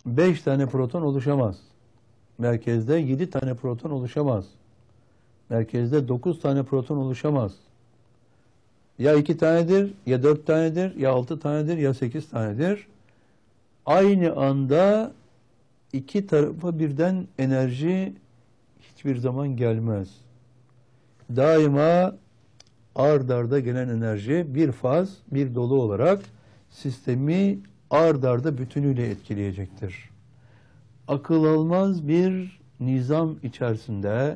5 tane proton oluşamaz. Merkezde 7 tane proton oluşamaz. Merkezde 9 tane proton oluşamaz. Ya 2 tanedir, ya 4 tanedir, ya 6 tanedir, ya 8 tanedir. Aynı anda iki tarafa birden enerji hiçbir zaman gelmez. Daima ard arda gelen enerji bir faz, bir dolu olarak sistemi ard arda bütünüyle etkileyecektir. Akıl almaz bir nizam içerisinde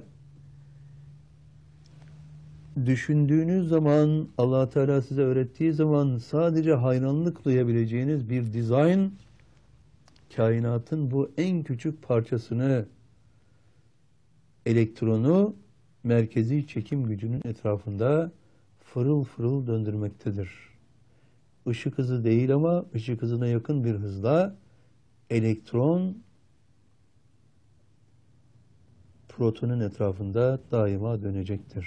düşündüğünüz zaman, Allah Teala size öğrettiği zaman sadece hayranlık duyabileceğiniz bir dizayn, kainatın bu en küçük parçasını, elektronu merkezi çekim gücünün etrafında fırıl fırıl döndürmektedir. Işık hızı değil ama ışık hızına yakın bir hızla elektron protonun etrafında daima dönecektir.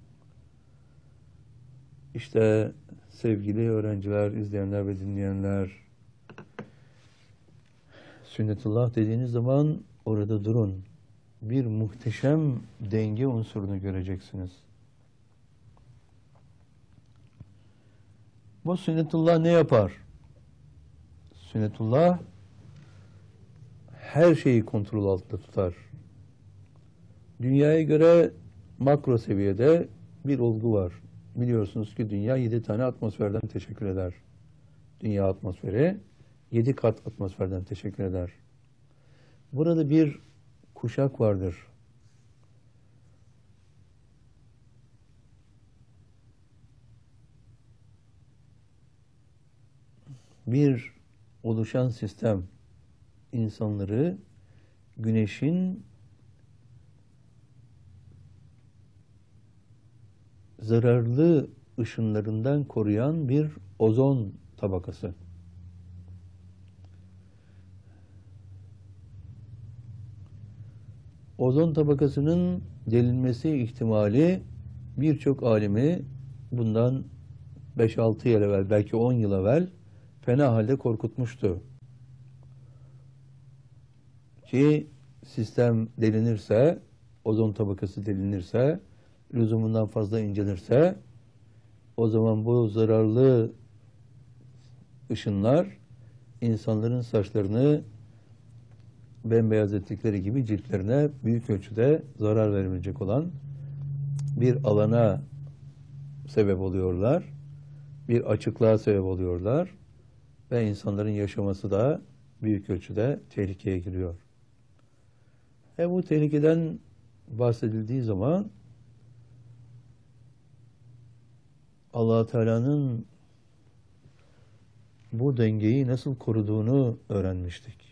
İşte sevgili öğrenciler, izleyenler ve dinleyenler, sünnetullah dediğiniz zaman orada durun. Bir muhteşem denge unsurunu göreceksiniz. Bu sünnetullah ne yapar? Sünnetullah her şeyi kontrol altında tutar. Dünyaya göre makro seviyede bir olgu var. Biliyorsunuz ki dünya 7 tane atmosferden teşekkür eder. Dünya atmosferi 7 kat atmosferden teşekkür eder. Burada bir kuşak vardır. Bir oluşan sistem insanları güneşin zararlı ışınlarından koruyan bir ozon tabakası. Ozon tabakasının delinmesi ihtimali birçok alimi bundan 5-6 yıl evvel, belki 10 yıl evvel fena halde korkutmuştu. Ki sistem delinirse, ozon tabakası delinirse, lüzumundan fazla incelirse, o zaman bu zararlı ışınlar insanların saçlarını bembeyaz ettikleri gibi ciltlerine büyük ölçüde zarar verebilecek olan bir alana sebep oluyorlar. Bir açıklığa sebep oluyorlar. Ve insanların yaşaması da büyük ölçüde tehlikeye giriyor. Bu tehlikeden bahsedildiği zaman Allah Teala'nın bu dengeyi nasıl koruduğunu öğrenmiştik.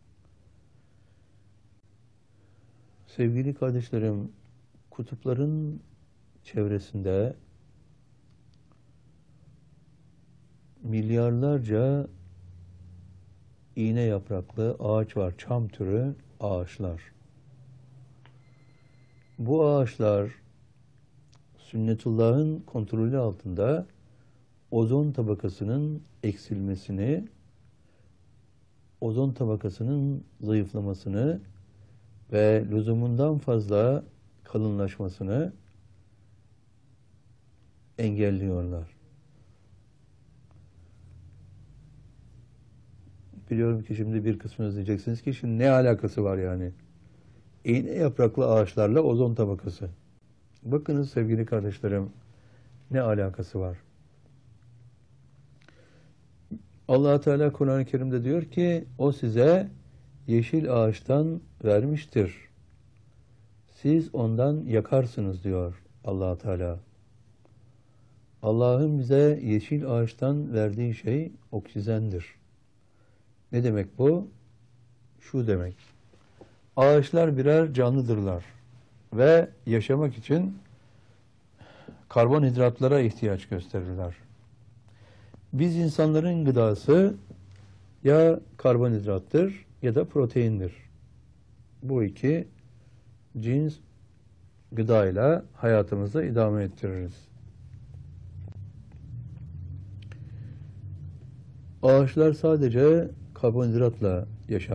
Sevgili kardeşlerim, kutupların çevresinde milyarlarca iğne yapraklı ağaç var, çam türü ağaçlar. Bu ağaçlar sünnetullah'ın kontrolü altında ozon tabakasının eksilmesini, ozon tabakasının zayıflamasını ve lüzumundan fazla kalınlaşmasını engelliyorlar. Biliyorum ki şimdi bir kısmınız diyeceksiniz ki şimdi ne alakası var yani? İğne yapraklı ağaçlarla ozon tabakası. Bakınız sevgili kardeşlerim, ne alakası var? Allah Teala Kur'an-ı Kerim'de diyor ki o size yeşil ağaçtan vermiştir. Siz ondan yakarsınız diyor Allah Teala. Allah'ın bize yeşil ağaçtan verdiği şey oksijendir. Ne demek bu? Şu demek. Ağaçlar birer canlıdırlar ve yaşamak için karbonhidratlara ihtiyaç gösterirler. Biz insanların gıdası ya karbonhidrattır ya da proteindir. Bu iki cins gıdayla hayatımızı idame ettiririz. Ağaçlar sadece karbonhidratla yaşar.